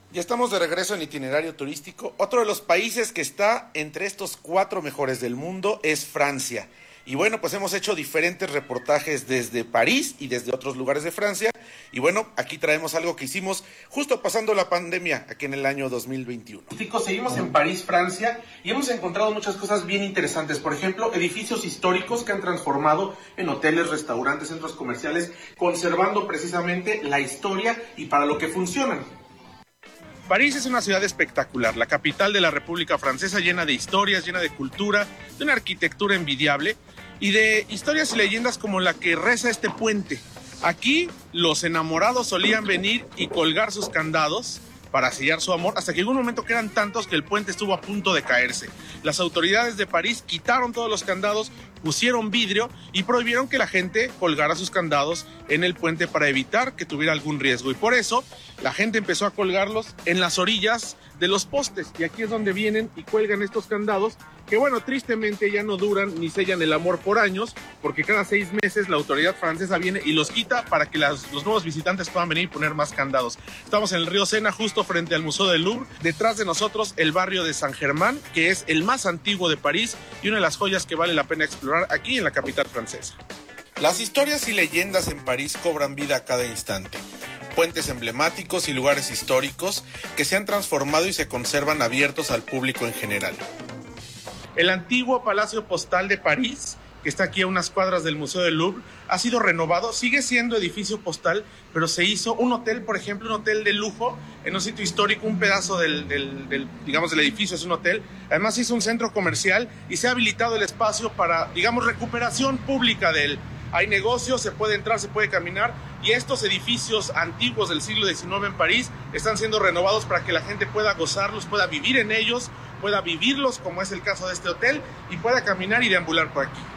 Ya estamos de regreso en Itinerario Turístico. Otro de los países que está entre estos 4 mejores del mundo es Francia. Y bueno, pues hemos hecho diferentes reportajes desde París y desde otros lugares de Francia. Y bueno, aquí traemos algo que hicimos justo pasando la pandemia, aquí en el año 2021. Chicos, seguimos en París, Francia, y hemos encontrado muchas cosas bien interesantes. Por ejemplo, edificios históricos que han transformado en hoteles, restaurantes, centros comerciales, conservando precisamente la historia y para lo que funcionan. París es una ciudad espectacular, la capital de la República Francesa, llena de historias, llena de cultura, de una arquitectura envidiable y de historias y leyendas como la que reza este puente. Aquí los enamorados solían venir y colgar sus candados para sellar su amor, hasta que llegó un momento que eran tantos que el puente estuvo a punto de caerse. Las autoridades de París quitaron todos los candados, pusieron vidrio y prohibieron que la gente colgara sus candados en el puente para evitar que tuviera algún riesgo. Y por eso la gente empezó a colgarlos en las orillas de los postes. Y aquí es donde vienen y cuelgan estos candados que, bueno, tristemente ya no duran ni sellan el amor por años, porque cada 6 meses la autoridad francesa viene y los quita para que los nuevos visitantes puedan venir y poner más candados. Estamos en el río Sena, justo frente al Museo del Louvre. Detrás de nosotros el barrio de Saint-Germain, que es el más antiguo de París y una de las joyas que vale la pena explorar aquí en la capital francesa. Las historias y leyendas en París cobran vida a cada instante. Puentes emblemáticos y lugares históricos que se han transformado y se conservan abiertos al público en general. El antiguo Palacio Postal de París, que está aquí a unas cuadras del Museo del Louvre, ha sido renovado, sigue siendo edificio postal, pero se hizo un hotel, por ejemplo, un hotel de lujo en un sitio histórico, un pedazo del edificio es un hotel. Además hizo un centro comercial y se ha habilitado el espacio para, recuperación pública de él. Hay negocios, se puede entrar, se puede caminar, y estos edificios antiguos del siglo XIX en París están siendo renovados para que la gente pueda gozarlos, pueda vivir en ellos, pueda vivirlos, como es el caso de este hotel, y pueda caminar y deambular por aquí.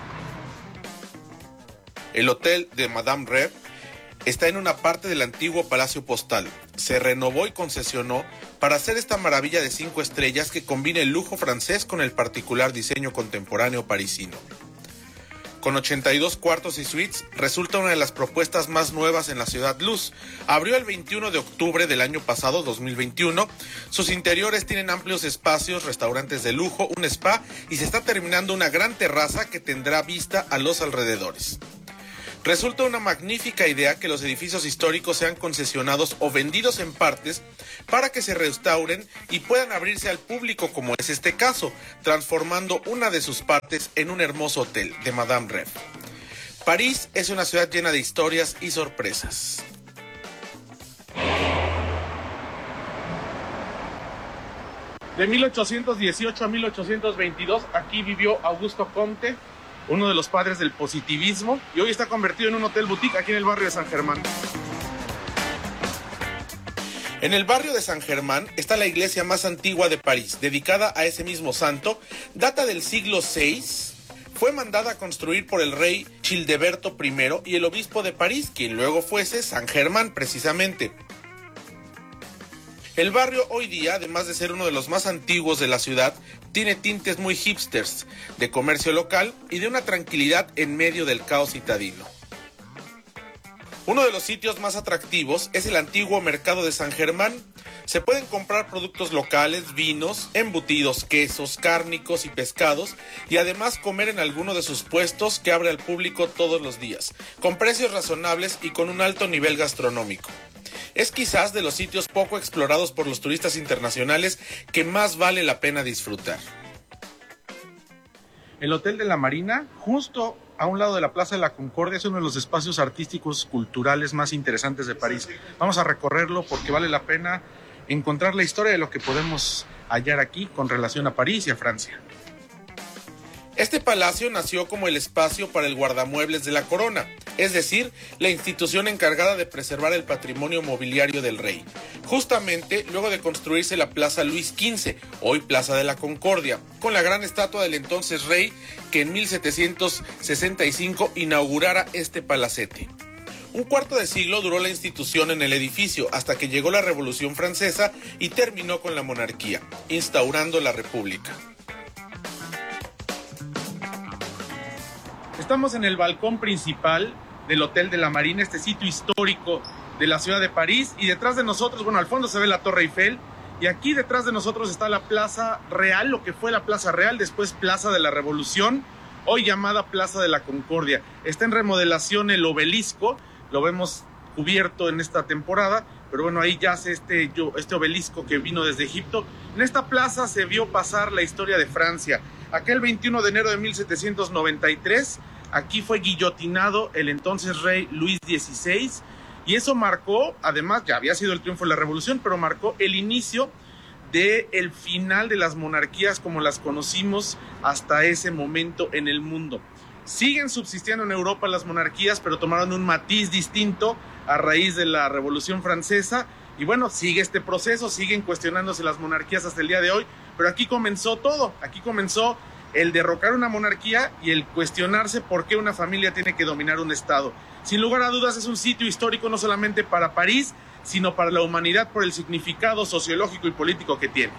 El hotel de Madame Rêve está en una parte del antiguo Palacio Postal. Se renovó y concesionó para hacer esta maravilla de 5 estrellas que combina el lujo francés con el particular diseño contemporáneo parisino. Con 82 cuartos y suites, resulta una de las propuestas más nuevas en la Ciudad Luz. Abrió el 21 de octubre del año pasado, 2021. Sus interiores tienen amplios espacios, restaurantes de lujo, un spa y se está terminando una gran terraza que tendrá vista a los alrededores. Resulta una magnífica idea que los edificios históricos sean concesionados o vendidos en partes para que se restauren y puedan abrirse al público, como es este caso, transformando una de sus partes en un hermoso hotel de Madame Rêve. París es una ciudad llena de historias y sorpresas. De 1818 a 1822, aquí vivió Augusto Comte, uno de los padres del positivismo, y hoy está convertido en un hotel boutique aquí en el barrio de Saint-Germain. En el barrio de Saint-Germain está la iglesia más antigua de París, dedicada a ese mismo santo. Data del siglo VI, fue mandada a construir por el rey Childeberto I y el obispo de París, quien luego fuese Saint-Germain precisamente. El barrio hoy día, además de ser uno de los más antiguos de la ciudad, tiene tintes muy hipsters, de comercio local y de una tranquilidad en medio del caos citadino. Uno de los sitios más atractivos es el antiguo mercado de Saint-Germain. Se pueden comprar productos locales, vinos, embutidos, quesos, cárnicos y pescados, y además comer en alguno de sus puestos que abre al público todos los días, con precios razonables y con un alto nivel gastronómico. Es quizás de los sitios poco explorados por los turistas internacionales que más vale la pena disfrutar. El Hotel de la Marina, justo a un lado de la Plaza de la Concordia, es uno de los espacios artísticos culturales más interesantes de París. Vamos a recorrerlo porque vale la pena encontrar la historia de lo que podemos hallar aquí con relación a París y a Francia. Este palacio nació como el espacio para el guardamuebles de la corona, es decir, la institución encargada de preservar el patrimonio mobiliario del rey. Justamente luego de construirse la Plaza Luis XV, hoy Plaza de la Concordia, con la gran estatua del entonces rey que en 1765 inaugurara este palacete. Un cuarto de siglo duró la institución en el edificio hasta que llegó la Revolución Francesa y terminó con la monarquía, instaurando la República. Estamos en el balcón principal del Hotel de la Marina, este sitio histórico de la ciudad de París. Y detrás de nosotros, bueno, al fondo se ve la Torre Eiffel. Y aquí detrás de nosotros está la Plaza Real, lo que fue la Plaza Real, después Plaza de la Revolución, hoy llamada Plaza de la Concordia. Está en remodelación el obelisco, lo vemos cubierto en esta temporada, pero bueno, ahí yace este obelisco que vino desde Egipto. En esta plaza se vio pasar la historia de Francia. Aquel 21 de enero de 1793, aquí fue guillotinado el entonces rey Luis XVI, y eso marcó, además, ya había sido el triunfo de la revolución, pero marcó el inicio del final de las monarquías como las conocimos hasta ese momento en el mundo. Siguen subsistiendo en Europa las monarquías, pero tomaron un matiz distinto a raíz de la Revolución Francesa. Y bueno, sigue este proceso, siguen cuestionándose las monarquías hasta el día de hoy, pero aquí comenzó todo. Aquí comenzó el derrocar una monarquía y el cuestionarse por qué una familia tiene que dominar un estado. Sin lugar a dudas, es un sitio histórico no solamente para París, sino para la humanidad por el significado sociológico y político que tiene.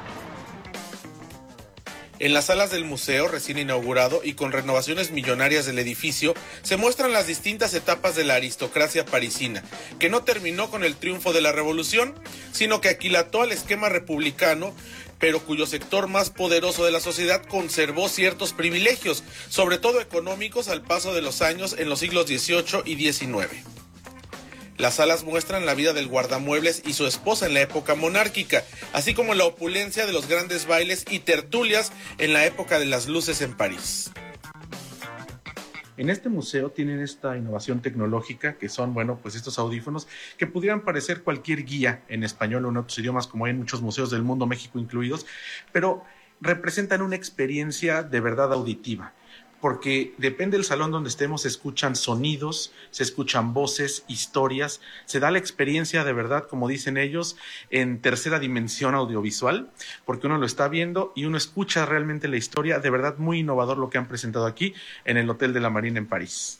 En las salas del museo, recién inaugurado y con renovaciones millonarias del edificio, se muestran las distintas etapas de la aristocracia parisina, que no terminó con el triunfo de la revolución, sino que aquilató al esquema republicano, pero cuyo sector más poderoso de la sociedad conservó ciertos privilegios, sobre todo económicos, al paso de los años en los siglos XVIII y XIX. Las salas muestran la vida del guardamuebles y su esposa en la época monárquica, así como la opulencia de los grandes bailes y tertulias en la época de las luces en París. En este museo tienen esta innovación tecnológica que son, bueno, pues estos audífonos que pudieran parecer cualquier guía en español o en otros idiomas, como hay en muchos museos del mundo, México incluidos, pero representan una experiencia de verdad auditiva, porque depende del salón donde estemos, se escuchan sonidos, se escuchan voces, historias, se da la experiencia de verdad, como dicen ellos, en tercera dimensión audiovisual, porque uno lo está viendo y uno escucha realmente la historia. De verdad muy innovador lo que han presentado aquí en el Hotel de la Marina en París.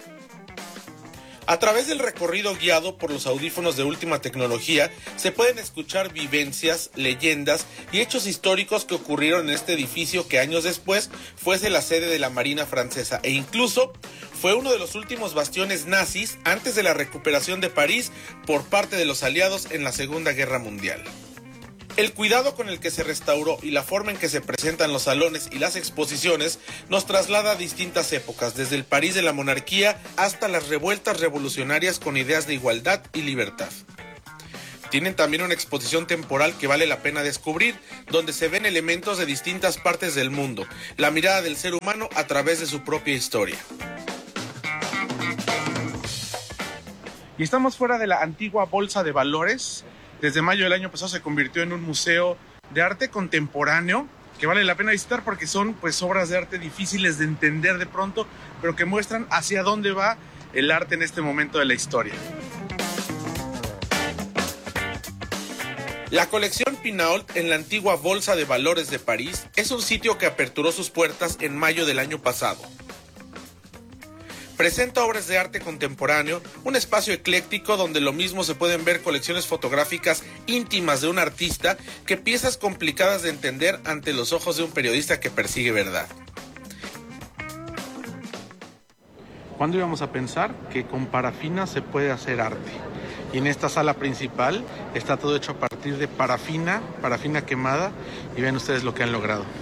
A través del recorrido guiado por los audífonos de última tecnología, se pueden escuchar vivencias, leyendas y hechos históricos que ocurrieron en este edificio que años después fuese la sede de la Marina francesa e incluso fue uno de los últimos bastiones nazis antes de la recuperación de París por parte de los aliados en la Segunda Guerra Mundial. El cuidado con el que se restauró y la forma en que se presentan los salones y las exposiciones nos traslada a distintas épocas, desde el París de la monarquía hasta las revueltas revolucionarias con ideas de igualdad y libertad. Tienen también una exposición temporal que vale la pena descubrir, donde se ven elementos de distintas partes del mundo, la mirada del ser humano a través de su propia historia. Y estamos fuera de la antigua Bolsa de Valores. Desde mayo del año pasado se convirtió en un museo de arte contemporáneo que vale la pena visitar porque son pues obras de arte difíciles de entender de pronto, pero que muestran hacia dónde va el arte en este momento de la historia. La colección Pinault en la antigua Bolsa de Valores de París es un sitio que aperturó sus puertas en mayo del año pasado. Presenta obras de arte contemporáneo, un espacio ecléctico donde lo mismo se pueden ver colecciones fotográficas íntimas de un artista que piezas complicadas de entender ante los ojos de un periodista que persigue verdad. ¿Cuándo íbamos a pensar que con parafina se puede hacer arte? Y en esta sala principal está todo hecho a partir de parafina quemada, y ven ustedes lo que han logrado.